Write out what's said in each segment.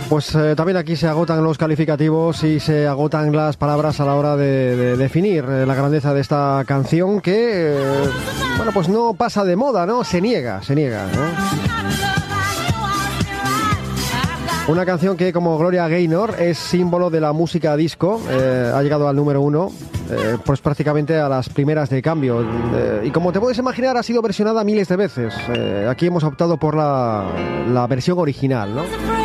Pues también aquí se agotan los calificativos y se agotan las palabras a la hora de definir la grandeza de esta canción que, bueno, pues no pasa de moda, ¿no? Se niega, Una canción que, como Gloria Gaynor, es símbolo de la música disco, ha llegado al número 1, pues prácticamente a las primeras de cambio. Y como te puedes imaginar, ha sido versionada miles de veces. Aquí hemos optado por la versión original, ¿no?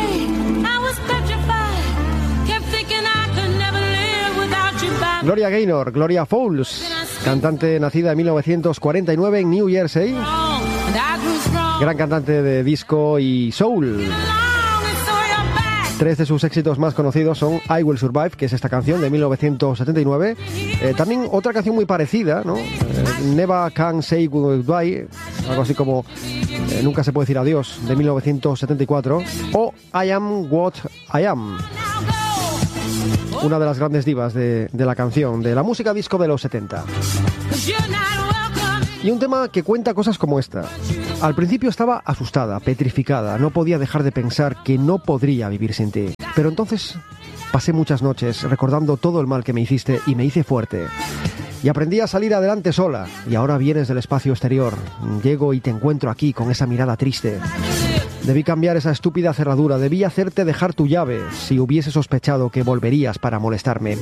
Gloria Gaynor, Gloria Fowles, cantante nacida en 1949 en New Jersey, gran cantante de disco y soul. Tres de sus éxitos más conocidos son I Will Survive, que es esta canción de 1979. También otra canción muy parecida, ¿no? Never Can Say Goodbye, algo así como Nunca se puede decir adiós, de 1974. O I Am What I Am, una de las grandes divas de la canción, de la música disco de los 70. Y un tema que cuenta cosas como esta. Al principio estaba asustada, petrificada, no podía dejar de pensar que no podría vivir sin ti. Pero entonces pasé muchas noches recordando todo el mal que me hiciste y me hice fuerte. Y aprendí a salir adelante sola. Y ahora vienes del espacio exterior. Llego y te encuentro aquí con esa mirada triste. Debí cambiar esa estúpida cerradura, debí hacerte dejar tu llave si hubiese sospechado que volverías para molestarme.